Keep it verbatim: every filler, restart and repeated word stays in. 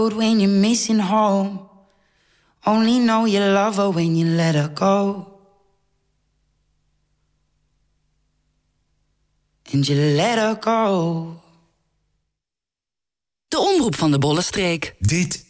When you're missing home, only know you love her when you let her go. And you let her go. De omroep van de Bollenstreek. Dit